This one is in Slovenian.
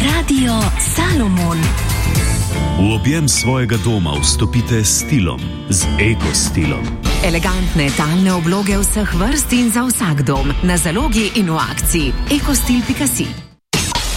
Radio Salomon. V objem svojega doma vstopite s stilom, z Eko-stilom. Elegantne talne obloge vseh vrst in za vsak dom, na zalogi in v akciji. Ekostil.si